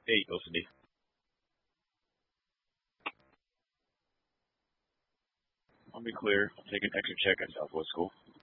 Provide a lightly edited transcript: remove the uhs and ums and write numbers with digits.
Hey, OCD. I'll be clear. I'm taking extra check at Southwest School.